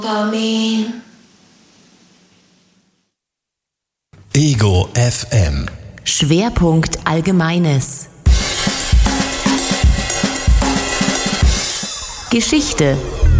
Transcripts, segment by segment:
Ego FM. Schwerpunkt Allgemeines. Geschichte.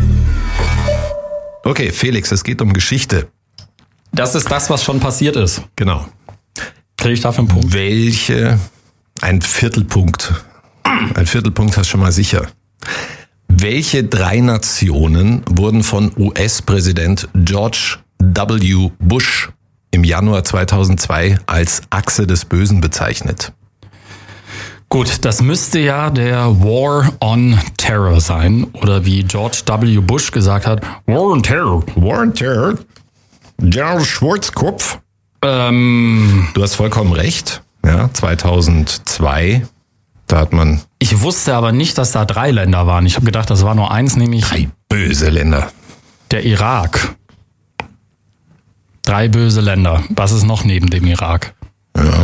Okay, Felix, es geht um Geschichte. Das ist das, was schon passiert ist. Genau. Kriege ich dafür einen Punkt? Ein Viertelpunkt. Ein Viertelpunkt hast du schon mal sicher. Welche 3 Nationen wurden von US-Präsident George W. Bush im Januar 2002 als Achse des Bösen bezeichnet? Gut, das müsste ja der War on Terror sein. Oder wie George W. Bush gesagt hat, War on Terror. War on Terror? General Schwarzkopf? Du hast vollkommen recht. Ja, 2002, da hat man... Ich wusste aber nicht, dass da 3 Länder waren. Ich habe gedacht, das war nur eins, nämlich... 3 böse Länder. Der Irak. 3 böse Länder. Was ist noch neben dem Irak? Ja.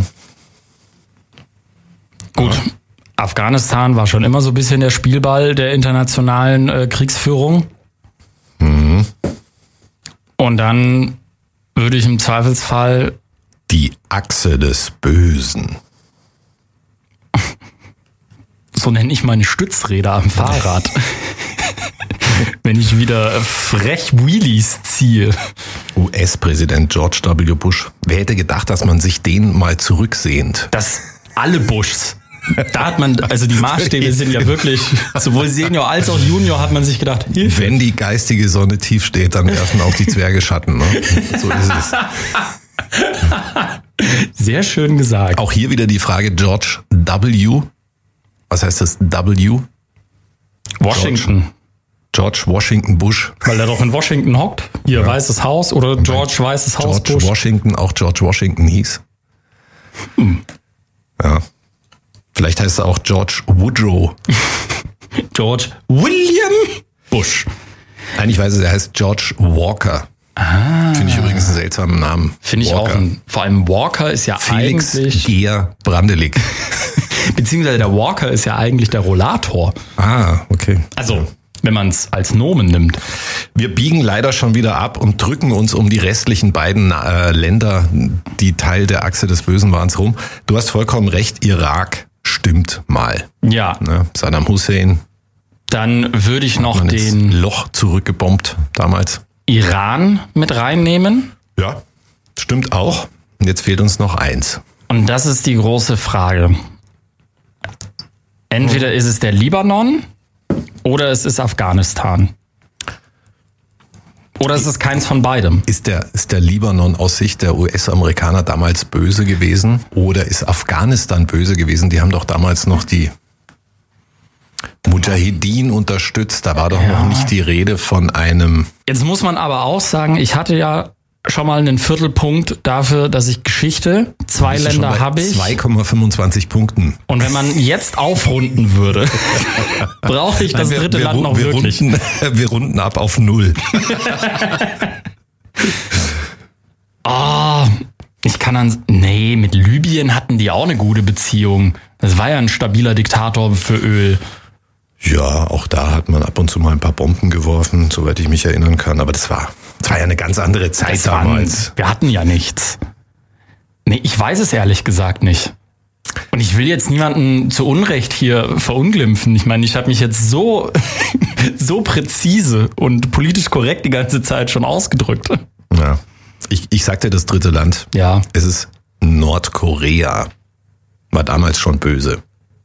Gut, ja. Afghanistan war schon immer so ein bisschen der Spielball der internationalen Kriegsführung. Mhm. Und dann würde ich im Zweifelsfall... Die Achse des Bösen. So nenne ich meine Stützräder am Fahrrad. Wenn ich wieder frech Wheelies ziehe. US-Präsident George W. Bush. Wer hätte gedacht, dass man sich den mal zurücksehnt? Das alle Bushs. Da hat man, also die Maßstäbe sind ja wirklich, sowohl Senior als auch Junior hat man sich gedacht, Hilfe. Wenn die geistige Sonne tief steht, dann werfen auch die Zwerge Schatten. Ne? So ist es. Sehr schön gesagt. Auch hier wieder die Frage George W. Was heißt das W? Washington. George Washington Bush. Weil er doch in Washington hockt. Hier, ja. Weißes Haus oder George Weißes Haus George Bush. Washington, auch George Washington hieß. Ja. Vielleicht heißt er auch George Woodrow. George William Bush. Eigentlich weiß ich, er heißt George Walker. Finde ich übrigens einen seltsamen Namen. Finde ich auch. Vor allem Walker ist ja Felix eigentlich... Gehr Brandelig. Beziehungsweise der Walker ist ja eigentlich der Rollator. Ah, okay. Also, wenn man es als Nomen nimmt. Wir biegen leider schon wieder ab und drücken uns um die restlichen beiden Länder, die Teil der Achse des Bösen waren, rum. Du hast vollkommen recht, Irak stimmt mal. Ja. Ne? Saddam Hussein. Dann würde ich noch den Loch zurückgebombt damals. Iran mit reinnehmen. Ja, stimmt auch. Und jetzt fehlt uns noch eins. Und das ist die große Frage. Entweder ist es der Libanon oder es ist Afghanistan. Oder ist es keins von beidem? Ist der Libanon aus Sicht der US-Amerikaner damals böse gewesen? Oder ist Afghanistan böse gewesen? Die haben doch damals noch die Mujahideen unterstützt. Da war doch noch nicht die Rede von einem... Jetzt muss man aber auch sagen, ich hatte ja schon mal einen Viertelpunkt dafür, dass ich Geschichte, 2 Länder habe ich. 2,25 Punkten. Und wenn man jetzt aufrunden würde, brauche ich das dritte Land noch wirklich. Wir runden ab auf 0. Mit Libyen hatten die auch eine gute Beziehung. Das war ja ein stabiler Diktator für Öl. Ja, auch da hat man ab und zu mal ein paar Bomben geworfen, soweit ich mich erinnern kann. Aber das war ja eine ganz andere Zeit damals. Wir hatten ja nichts. Nee, ich weiß es ehrlich gesagt nicht. Und ich will jetzt niemanden zu Unrecht hier verunglimpfen. Ich meine, ich habe mich jetzt so präzise und politisch korrekt die ganze Zeit schon ausgedrückt. Ja. Ich sag dir das dritte Land. Ja. Es ist Nordkorea. War damals schon böse.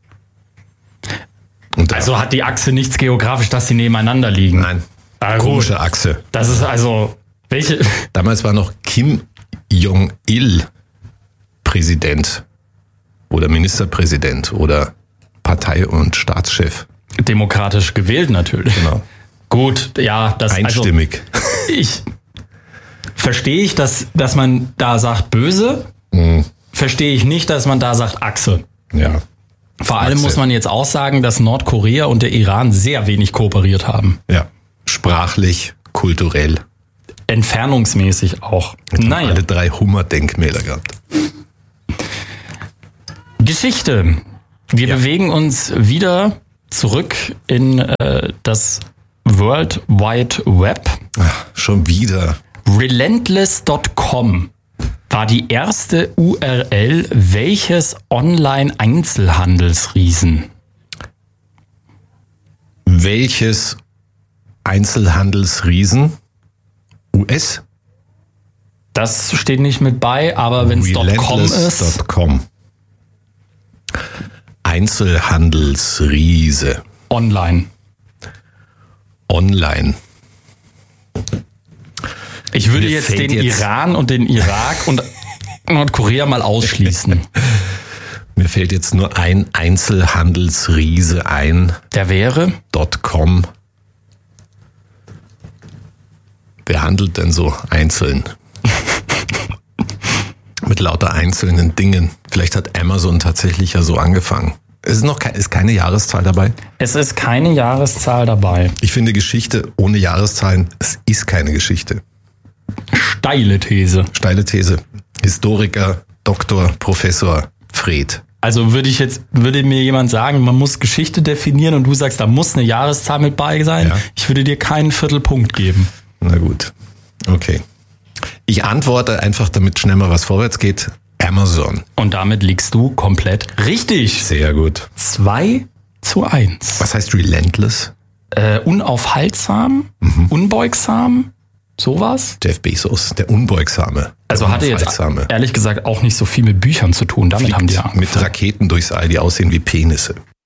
Also hat die Achse nichts geografisch, dass sie nebeneinander liegen? Nein, komische Achse. Das ist also, welche? Damals war noch Kim Jong-il Präsident oder Ministerpräsident oder Partei- und Staatschef. Demokratisch gewählt natürlich. Genau. Gut, ja. Einstimmig. Verstehe ich, dass man da sagt böse, verstehe ich nicht, dass man da sagt Achse. Ja. Vor allem muss man jetzt auch sagen, dass Nordkorea und der Iran sehr wenig kooperiert haben. Ja, sprachlich, kulturell. Entfernungsmäßig auch. Naja. Alle 3 Hummer-Denkmäler gehabt. Geschichte. Wir bewegen uns wieder zurück in das World Wide Web. Ach, schon wieder. Relentless.com war die erste URL welches Online-Einzelhandelsriesen? Welches Einzelhandelsriesen? US? Das steht nicht mit bei, aber wenn es .com ist. .com. Einzelhandelsriese. Online. Ich würde Mir jetzt fällt den jetzt- Iran und den Irak und Nordkorea mal ausschließen. Mir fällt jetzt nur ein Einzelhandelsriese ein. Der wäre? .com. Wer handelt denn so einzeln? Mit lauter einzelnen Dingen. Vielleicht hat Amazon tatsächlich ja so angefangen. Ist keine Jahreszahl dabei? Es ist keine Jahreszahl dabei. Ich finde Geschichte ohne Jahreszahlen, es ist keine Geschichte. Steile These. Steile These. Historiker, Doktor, Professor Fred. Also würde mir jemand sagen, man muss Geschichte definieren und du sagst, da muss eine Jahreszahl mit bei sein. Ja. Ich würde dir keinen Viertelpunkt geben. Na gut. Okay. Ich antworte einfach, damit schnell mal was vorwärts geht. Amazon. Und damit liegst du komplett richtig. Sehr gut. 2:1. Was heißt relentless? Unaufhaltsam, unbeugsam, sowas. Jeff Bezos, der Unbeugsame. Also hatte jetzt Unaufhaltsame. ehrlich gesagt auch nicht so viel mit Büchern zu tun. Damit haben die ja Fliegt mit Raketen durchs All, die aussehen wie Penisse.